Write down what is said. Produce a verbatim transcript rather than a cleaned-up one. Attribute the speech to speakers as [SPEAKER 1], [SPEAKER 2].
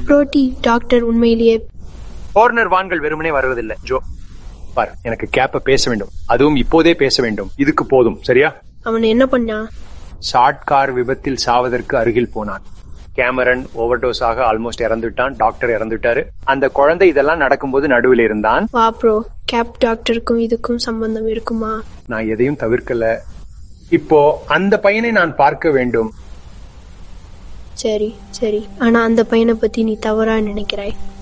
[SPEAKER 1] புரோட்டி doctor உண்மையிலேயே
[SPEAKER 2] corner வான்கள் வெறுமனே வருவதில்லை ஜோ. பார், எனக்கு கேப்ப பேச வேண்டும், அதுவும் இப்போதே பேச வேண்டும். இதுக்கு போதும், சரியா?
[SPEAKER 1] அவன் என்ன பண்ணா?
[SPEAKER 2] ஷார்ட் கார் விபத்தில் சாவதற்கு அருகில் போனான். கேமரன் ஓவர்டோஸ் ஆக ஆல்மோஸ்ட் இறந்துட்டான். டாக்டர் இறந்துட்டாரு. அந்த குழந்தை இதெல்லாம் நடக்கும்போது நடுவில் இருந்தான்.
[SPEAKER 1] வா ப்ரோ, கேப் டாக்டருக்கும் இதுக்கும் சம்பந்தம் இருக்குமா?
[SPEAKER 2] நான் எதையும் தவிர்க்கல. இப்போ அந்த பையனை நான் பார்க்க வேண்டும்.
[SPEAKER 1] சரி சரி, ஆனா அந்த பையனை பத்தி நீ தவறா நினைக்கிறாய்.